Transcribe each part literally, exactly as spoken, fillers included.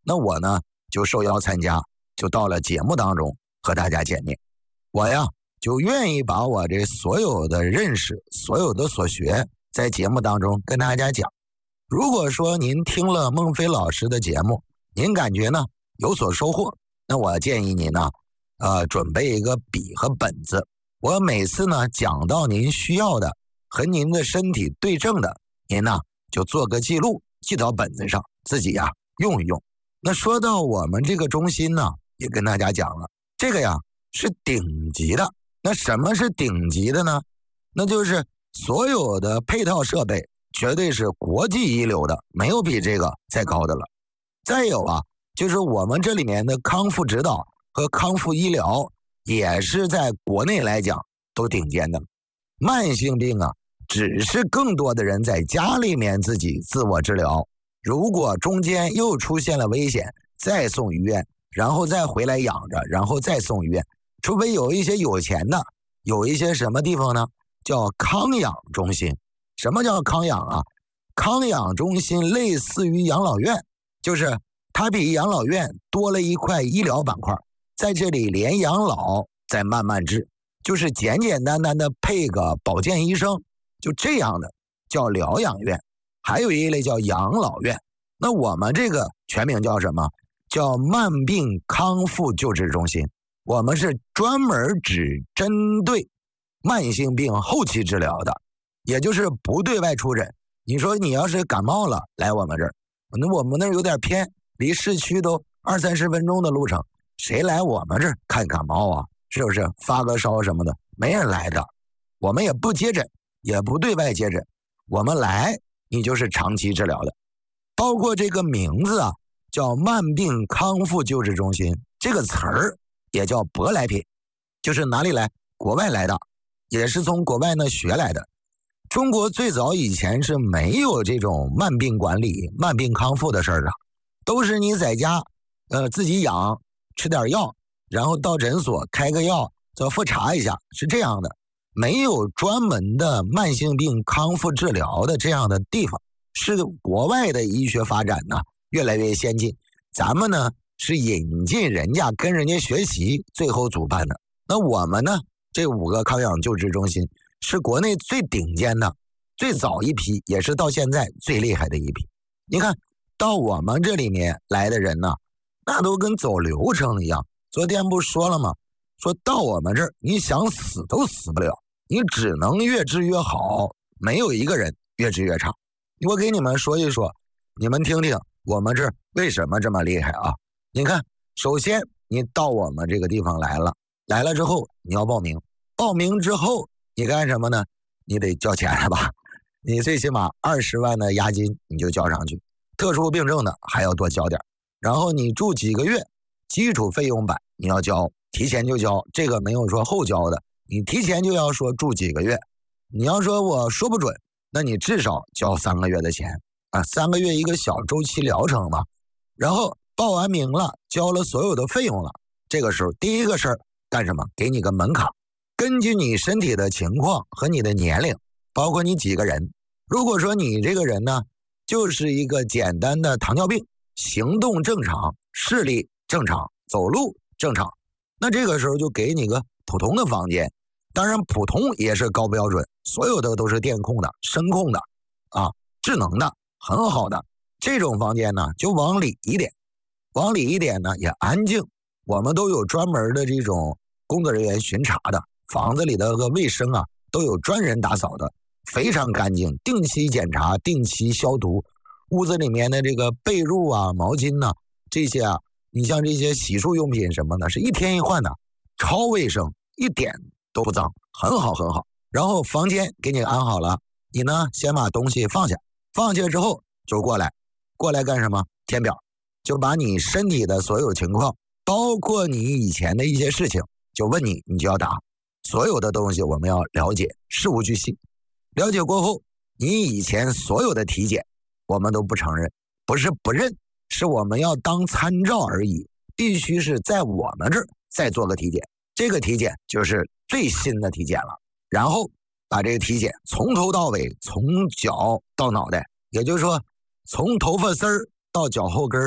那我呢就受邀参加，就到了节目当中和大家见面。我呀就愿意把我这所有的认识，所有的所学在节目当中跟大家讲。如果说您听了孟非老师的节目，您感觉呢有所收获，那我建议您呢呃准备一个笔和本子，我每次呢讲到您需要的和您的身体对症的，您呢就做个记录，记到本子上，自己呀用一用。那说到我们这个中心呢，也跟大家讲了，这个呀是顶级的。那什么是顶级的呢？那就是所有的配套设备绝对是国际一流的，没有比这个再高的了。再有啊，就是我们这里面的康复指导和康复医疗也是在国内来讲都顶尖的。慢性病啊，只是更多的人在家里面自己自我治疗，如果中间又出现了危险，再送医院，然后再回来养着，然后再送医院。除非有一些有钱的，有一些什么地方呢？叫康养中心。什么叫康养啊？康养中心类似于养老院，就是它比养老院多了一块医疗板块，在这里连养老再慢慢治，就是简简单单的配个保健医生，就这样的叫疗养院。还有一类叫养老院，那我们这个全名叫什么？叫慢病康复救治中心。我们是专门只针对慢性病后期治疗的，也就是不对外出诊。你说你要是感冒了来我们这儿，那我们那儿有点偏，离市区都二三十分钟的路程，谁来我们这儿看感冒啊？是不是发个烧什么的？没人来的。我们也不接诊，也不对外接诊，我们来你就是长期治疗的。包括这个名字啊，叫慢病康复救治中心，这个词儿也叫舶来品，就是哪里来？国外来的，也是从国外呢学来的。中国最早以前是没有这种慢病管理、慢病康复的事儿的，都是你在家呃自己养，吃点药，然后到诊所开个药，再复查一下，是这样的。没有专门的慢性病康复治疗的这样的地方，是国外的医学发展呢越来越先进，咱们呢是引进人家跟人家学习，最后主办的。那我们呢这五个康养救治中心是国内最顶尖的，最早一批，也是到现在最厉害的一批。你看到我们这里面来的人呢，那都跟走流程一样。昨天不说了吗？说到我们这儿你想死都死不了，你只能越治越好，没有一个人越治越差。我给你们说一说，你们听听我们这儿为什么这么厉害啊？你看，首先你到我们这个地方来了，来了之后你要报名，报名之后你干什么呢？你得交钱了吧？你最起码二十万的押金你就交上去，特殊病症的还要多交点。然后你住几个月，基础费用版你要交，提前就交，这个没有说后交的，你提前就要说住几个月。你要说我说不准，那你至少交三个月的钱啊，三个月一个小周期疗程嘛。然后报完名了，交了所有的费用了，这个时候第一个事儿干什么？给你个门卡，根据你身体的情况和你的年龄，包括你几个人。如果说你这个人呢，就是一个简单的糖尿病，行动正常，视力正常，走路正常，那这个时候就给你个普通的房间。当然普通也是高标准，所有的都是电控的、声控的啊，智能的，很好的。这种房间呢就往里一点，往里一点呢也安静，我们都有专门的这种工作人员巡查的，房子里的个卫生啊都有专人打扫的，非常干净，定期检查，定期消毒。屋子里面的这个被褥啊、毛巾呐、啊，这些啊，你像这些洗漱用品什么的，是一天一换的，超卫生，一点都不脏，很好很好。然后房间给你安好了，你呢先把东西放下，放下之后就过来，过来干什么？填表，就把你身体的所有情况，包括你以前的一些事情，就问你，你就要答。所有的东西我们要了解，事无巨细。了解过后，你以前所有的体检我们都不承认，不是不认，是我们要当参照而已，必须是在我们这儿再做个体检，这个体检就是最新的体检了。然后把这个体检从头到尾，从脚到脑袋，也就是说从头发丝儿到脚后跟儿，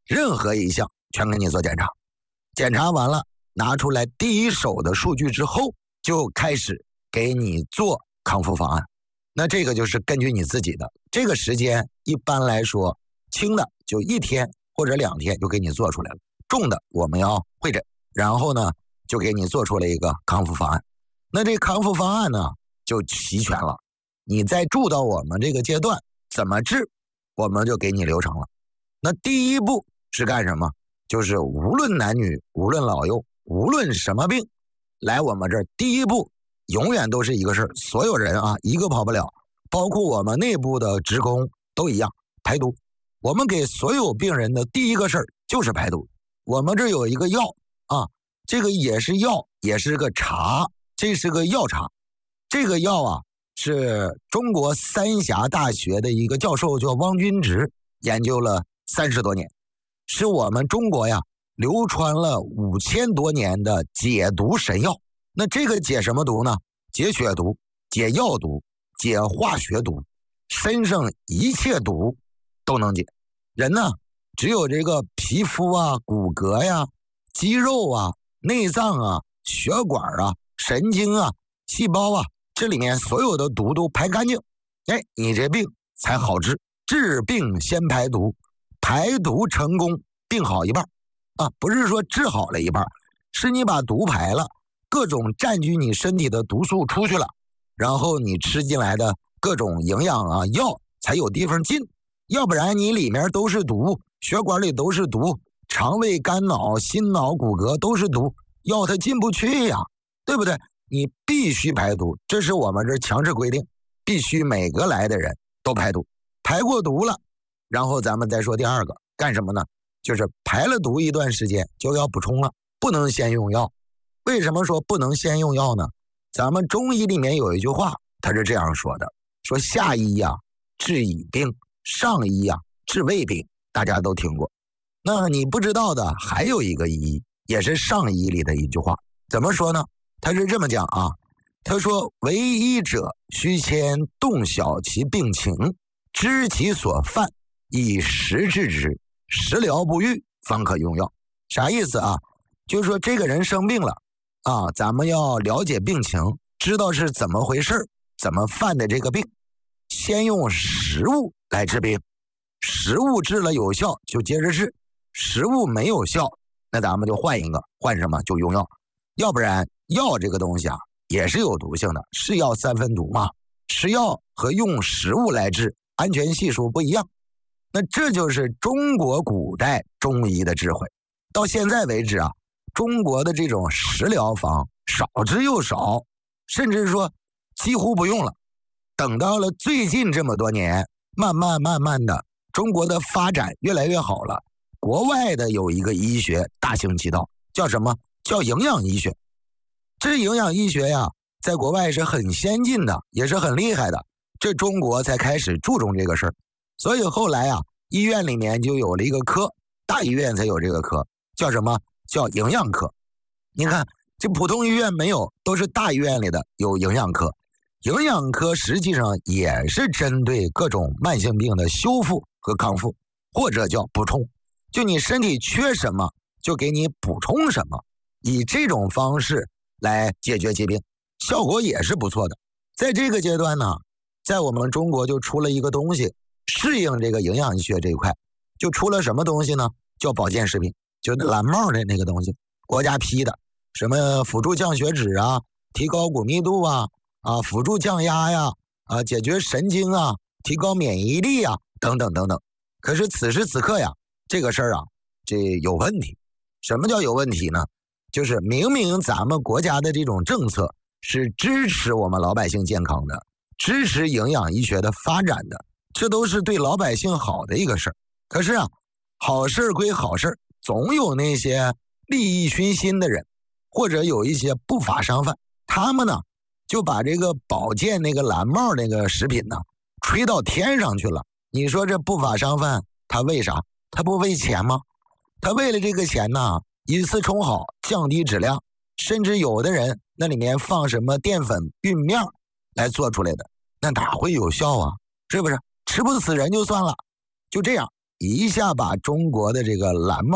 任何一项全给你做检查。检查完了，拿出来第一手的数据之后，就开始给你做康复方案。那这个就是根据你自己的这个时间，一般来说轻的就一天或者两天就给你做出来了，重的我们要会诊，然后呢就给你做出了一个康复方案。那这康复方案呢就齐全了，你再住到我们这个阶段怎么治，我们就给你流程了。那第一步是干什么？就是无论男女，无论老幼，无论什么病，来我们这儿第一步永远都是一个事儿，所有人啊一个跑不了，包括我们内部的职工都一样，排毒。我们给所有病人的第一个事儿就是排毒。我们这有一个药啊，这个也是药，也是个茶，这是个药茶。这个药啊是中国三峡大学的一个教授叫汪君直研究了三十多年，是我们中国呀流传了五千多年的解毒神药。那这个解什么毒呢？解血毒、解药毒、解化学毒，身上一切毒都能解。人呢只有这个皮肤啊、骨骼呀、肌肉啊、内脏啊、血管啊、神经啊、细胞啊，这里面所有的毒都排干净，哎，你这病才好治。治病先排毒，排毒成功，病好一半啊，不是说治好了一半，是你把毒排了，各种占据你身体的毒素出去了，然后你吃进来的各种营养啊药才有地方进，要不然你里面都是毒，血管里都是毒，肠胃、肝脑、心脑、骨骼都是毒，药它进不去呀，对不对？你必须排毒，这是我们这强制规定，必须每个来的人都排毒。排过毒了，然后咱们再说第二个干什么呢？就是排了毒一段时间就要补充了，不能先用药。为什么说不能先用药呢？咱们中医里面有一句话，它是这样说的，说下医呀、啊、治已病，上医呀、啊、治未病，大家都听过。那你不知道的还有一个医，也是上医里的一句话，怎么说呢？他是这么讲啊，他说为医者须先洞晓其病情，知其所犯，以时治之，时疗不愈，方可用药。啥意思啊？就是说这个人生病了啊，咱们要了解病情，知道是怎么回事，怎么犯的这个病，先用食物来治病，食物治了有效就接着治，食物没有效，那咱们就换一个，换什么就用药。要不然药这个东西啊也是有毒性的，是药三分毒嘛，吃药和用食物来治安全系数不一样。那这就是中国古代中医的智慧。到现在为止啊，中国的这种食疗方少之又少，甚至说几乎不用了。等到了最近这么多年，慢慢慢慢的中国的发展越来越好了，国外的有一个医学大行其道，叫什么？叫营养医学。这营养医学呀，在国外是很先进的，也是很厉害的，这中国才开始注重这个事儿。所以后来啊，医院里面就有了一个科，大医院才有这个科，叫什么？叫营养科。你看这普通医院没有，都是大医院里的有营养科。营养科实际上也是针对各种慢性病的修复和康复，或者叫补充，就你身体缺什么就给你补充什么，以这种方式来解决疾病，效果也是不错的。在这个阶段呢，在我们中国就出了一个东西，适应这个营养医学这一块，就出了什么东西呢？叫保健食品，就蓝帽的那个东西，国家批的，什么辅助降血脂啊，提高骨密度啊，啊，辅助降压呀，啊，解决神经啊，提高免疫力啊，等等等等。可是此时此刻呀，这个事儿啊，这有问题。什么叫有问题呢？就是明明咱们国家的这种政策是支持我们老百姓健康的，支持营养医学的发展的，这都是对老百姓好的一个事儿。可是啊，好事归好事，总有那些利益熏心的人，或者有一些不法商贩，他们呢就把这个保健那个蓝帽那个食品呢吹到天上去了。你说这不法商贩他为啥？他不为钱吗？他为了这个钱呢，以次充好，降低质量，甚至有的人那里面放什么淀粉酝面来做出来的，那哪会有效啊？是不是？吃不死人就算了，就这样一下把中国的这个蓝帽